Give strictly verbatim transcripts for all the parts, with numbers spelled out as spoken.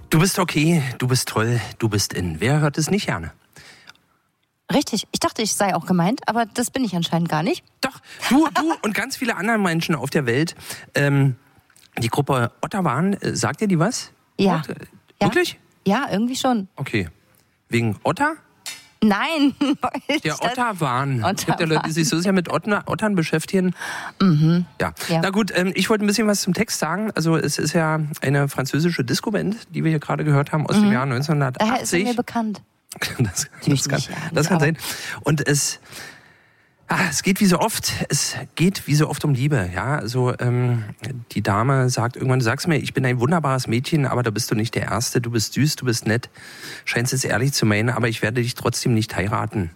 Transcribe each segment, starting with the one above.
Du bist okay, du bist toll, du bist in. Wer hört es nicht gerne? Richtig, ich dachte, ich sei auch gemeint, aber das bin ich anscheinend gar nicht. Doch, du, du und ganz viele andere Menschen auf der Welt. Ähm, die Gruppe Ottawan, äh, sagt dir die was? Ja. Und, äh, wirklich? Ja, irgendwie schon. Okay. Wegen Otter? Nein. Der Ottawan. Ottawan. Es gibt ja Leute, die sich so sehr mit Ottern, Ottern beschäftigen. Mhm. Ja. Ja. Na gut, ähm, ich wollte ein bisschen was zum Text sagen. Also es ist ja eine französische Disco-Band, die wir hier gerade gehört haben, aus Mhm. dem Jahr neunzehnhundertachtzig. Daher ist er mir bekannt. Das, das kann, nicht, ja, das kann aber- sein. Und es, ah, es geht wie so oft, es geht wie so oft um Liebe. Ja, also ähm, die Dame sagt irgendwann, du sagst mir, ich bin ein wunderbares Mädchen, aber da bist du nicht der Erste. Du bist süß, du bist nett, scheinst es ehrlich zu meinen, aber ich werde dich trotzdem nicht heiraten.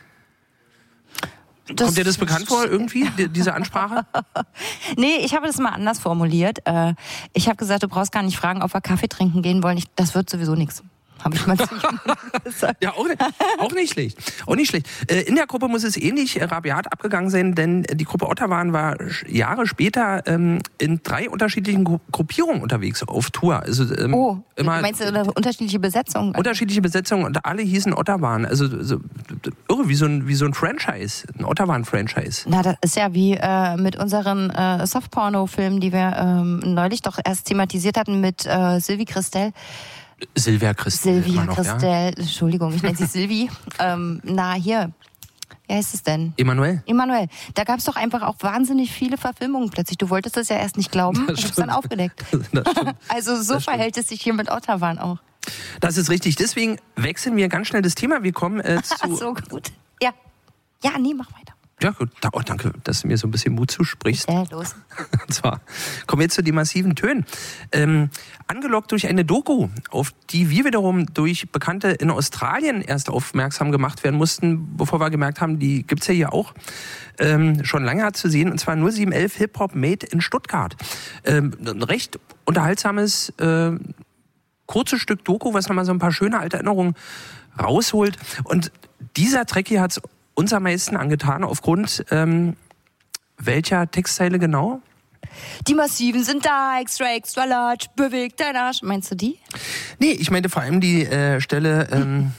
Das Kommt dir das bekannt vor irgendwie, die, diese Ansprache? Nee, ich habe das mal anders formuliert. Äh, Ich habe gesagt, du brauchst gar nicht fragen, ob wir Kaffee trinken gehen wollen. Ich, das wird sowieso nichts. Habe ich mal zu jemandem gesagt. Ja, auch, auch nicht schlecht. Auch nicht schlecht. Äh, In der Gruppe muss es ähnlich rabiat abgegangen sein, denn die Gruppe Ottawan war Jahre später ähm, in drei unterschiedlichen Gru- Gruppierungen unterwegs auf Tour. Also ähm, Oh, immer meinst du eine unterschiedliche Besetzung? unterschiedliche Besetzungen und alle hießen Ottawan. Also so, irre, wie so ein, wie so ein Franchise, ein Ottawan-Franchise. Na, das ist ja wie äh, mit unseren äh, Softporno-Filmen, die wir ähm, neulich doch erst thematisiert hatten mit äh, Sylvie Christel. Silvia Christel. Silvia immer noch, Christel, Ja? Entschuldigung, ich nenne sie Sylvie. ähm, na, hier, wie heißt es denn? Emanuel? Emanuel. Da gab es doch einfach auch wahnsinnig viele Verfilmungen plötzlich. Du wolltest das ja erst nicht glauben, Das ich hab's dann stimmt. aufgedeckt. Das stimmt. Also so Das stimmt. verhält es sich hier mit Ottawan auch. Das ist richtig. Deswegen wechseln wir ganz schnell das Thema. Wir kommen äh, Ach zu... so, gut. Ja. Ja, nee, mach weiter. Ja, gut. Da- Oh, danke, dass du mir so ein bisschen Mut zusprichst. Äh, los. Und zwar kommen wir jetzt zu den massiven Tönen. Ähm, angelockt durch eine Doku, auf die wir wiederum durch Bekannte in Australien erst aufmerksam gemacht werden mussten, bevor wir gemerkt haben, die gibt's ja hier auch ähm, schon lange zu sehen. Und zwar null sieben elf Hip-Hop Made in Stuttgart. Ähm, ein recht unterhaltsames, äh, kurzes Stück Doku, was nochmal so ein paar schöne alte Erinnerungen rausholt. Und dieser Track hier hat's uns am meisten angetan, aufgrund ähm, welcher Textzeile genau? Die Massiven sind da, extra, extra large, bewegt dein Arsch. Meinst du die? Nee, ich meinte vor allem die äh, Stelle, ähm,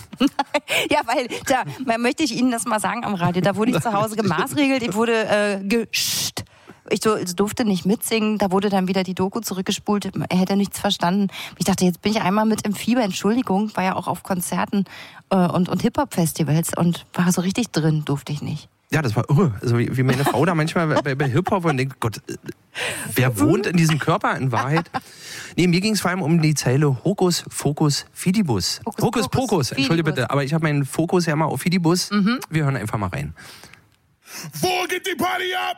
Ja, weil da man möchte ich Ihnen das mal sagen am Radio. Da wurde ich zu Hause gemaßregelt, ich wurde äh, gescht. Ich so- ich durfte nicht mitsingen, da wurde dann wieder die Doku zurückgespult, er hätte nichts verstanden. Ich dachte, jetzt bin ich einmal mit im Fieber, Entschuldigung, war ja auch auf Konzerten äh, und, und Hip-Hop-Festivals und war so richtig drin, durfte ich nicht. ja, das war irre. Also wie, wie meine Frau da manchmal bei, bei Hip-Hop und denkt, Gott, äh, wer wohnt in diesem Körper in Wahrheit? Nee, mir ging es vor allem um die Zeile Hokus, Fokus, Fidibus. Hokus, Hokus, Pokus, Pokus, entschuldige Fidibus. bitte, aber ich habe meinen Fokus ja mal auf Fidibus. Wir hören einfach mal rein. Wo geht die Party ab?